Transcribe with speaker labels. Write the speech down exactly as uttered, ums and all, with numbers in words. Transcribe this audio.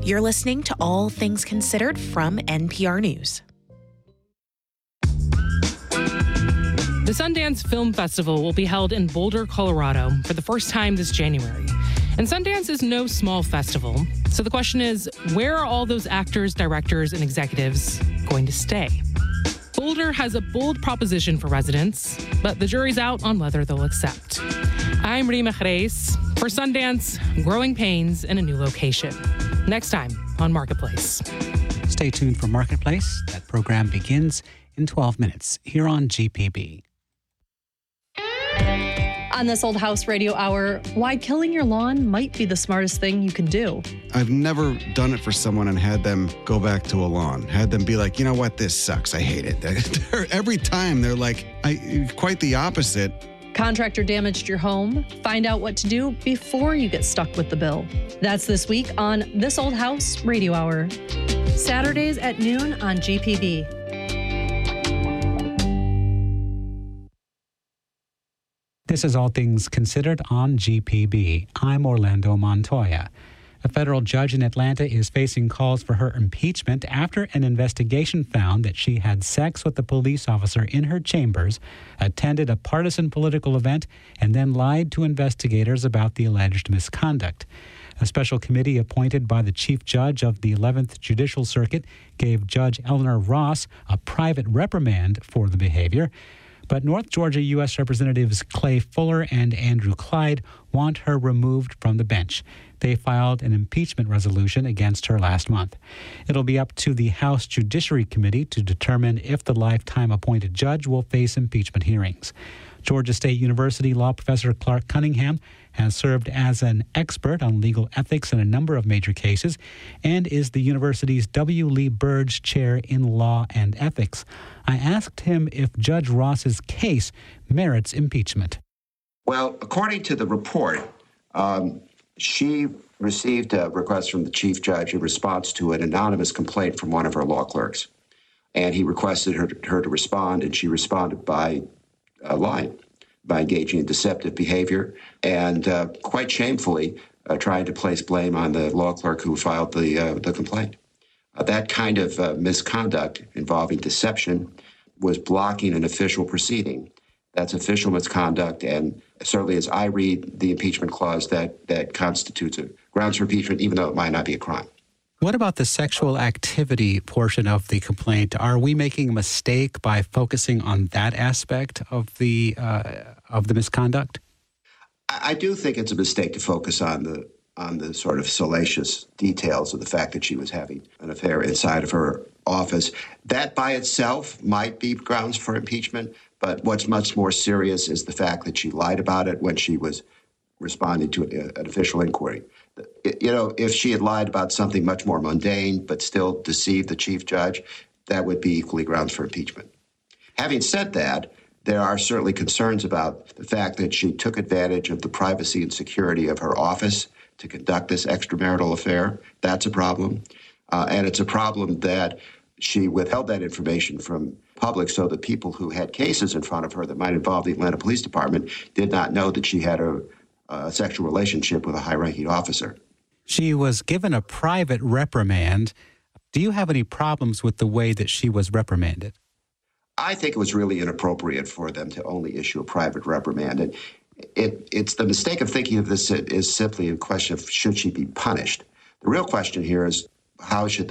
Speaker 1: You're listening to All Things Considered from N P R News.
Speaker 2: The Sundance Film Festival will be held in Boulder, Colorado for the first time this January. And Sundance is no small festival. So the question is, where are all those actors, directors, and executives going to stay? Boulder has a bold proposition for residents, but the jury's out on whether they'll accept. I'm Rima Jerez for Sundance, Growing Pains in a New Location. Next time on Marketplace.
Speaker 3: Stay tuned for Marketplace. That program begins in twelve minutes here on G P B.
Speaker 4: On this Old House Radio Hour, why killing your lawn might be the smartest thing you can do.
Speaker 5: I've never done it for someone and had them go back to a lawn, had them be like, you know what, this sucks, I hate it. Every time they're like, I, quite the opposite.
Speaker 4: Contractor damaged your home? Find out what to do before you get stuck with the bill. That's this week on This Old House Radio Hour. Saturdays at noon on G P B.
Speaker 3: This is All Things Considered on G P B. I'm Orlando Montoya. A federal judge in Atlanta is facing calls for her impeachment after an investigation found that she had sex with a police officer in her chambers, attended a partisan political event, and then lied to investigators about the alleged misconduct. A special committee appointed by the chief judge of the eleventh Judicial Circuit gave Judge Eleanor Ross a private reprimand for the behavior. But North Georgia U S Representatives Clay Fuller and Andrew Clyde want her removed from the bench. They filed an impeachment resolution against her last month. It'll be up to the House Judiciary Committee to determine if the lifetime appointed judge will face impeachment hearings. Georgia State University law professor Clark Cunningham has served as an expert on legal ethics in a number of major cases and is the university's W. Lee Burge Chair in Law and Ethics. I asked him if Judge Ross's case merits impeachment.
Speaker 6: Well, according to the report, um, she received a request from the chief judge in response to an anonymous complaint from one of her law clerks. And he requested her, her to respond, and she responded by uh, lying, by engaging in deceptive behavior, and uh, quite shamefully uh, trying to place blame on the law clerk who filed the, uh, the complaint. Uh, that kind of uh, misconduct involving deception was blocking an official proceeding. That's official misconduct, and certainly as I read the impeachment clause, that, that constitutes a grounds for impeachment, even though it might not be a crime.
Speaker 3: What about the sexual activity portion of the complaint? Are we making a mistake by focusing on that aspect of the uh, of the misconduct?
Speaker 6: I, I do think it's a mistake to focus on the on the sort of salacious details of the fact that she was having an affair inside of her office. That by itself might be grounds for impeachment, but what's much more serious is the fact that she lied about it when she was responding to an official inquiry. You know, if she had lied about something much more mundane but still deceived the chief judge, that would be equally grounds for impeachment. Having said that, there are certainly concerns about the fact that she took advantage of the privacy and security of her office to conduct this extramarital affair. That's a problem. Uh, and it's a problem that she withheld that information from public so that people who had cases in front of her that might involve the Atlanta Police Department did not know that she had a, a sexual relationship with a high-ranking officer.
Speaker 3: She was given a private reprimand. Do you have any problems with the way that she was reprimanded?
Speaker 6: I think it was really inappropriate for them to only issue a private reprimand. And it, it's the mistake of thinking of this is simply a question of should she be punished. The real question here is how should the